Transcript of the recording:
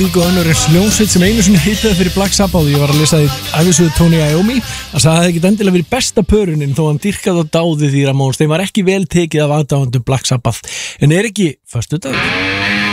Metallica og önnur hljómsveit sem einu sinni hitaði fyrir Black Sabbath og ég var að lesa því ævisögu Tony Iommi að það hefði ekki endilega verið besta pörunin þó hann dýrkaði og dáði því Ramones þeim var ekki vel tekið af aðdáendum Black Sabbath en er ekki föstudagur